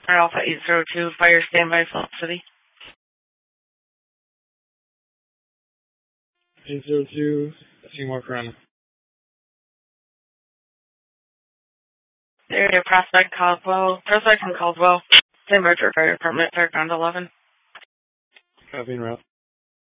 Alpha 802, fire standby, Salt City. 802, Seymour Corona. Area Prospect and Caldwell. Same Richard Fire Department, Fairground 11. Copy and route.